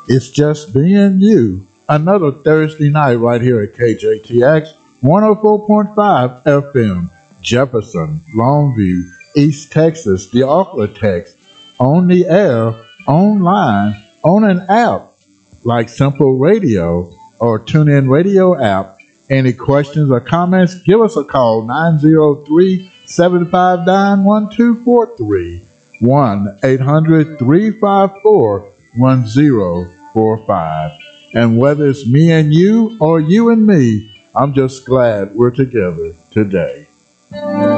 It's just me and you. Another Thursday night right here at KJTX 104.5 FM, Jefferson, Longview, East Texas, the Arklatex, on the air, online, on an app like Simple Radio or TuneIn Radio app. Any questions or comments, give us a call 903-759-1243, 1-800-354-1045. And whether it's me and you or you and me, I'm just glad we're together today.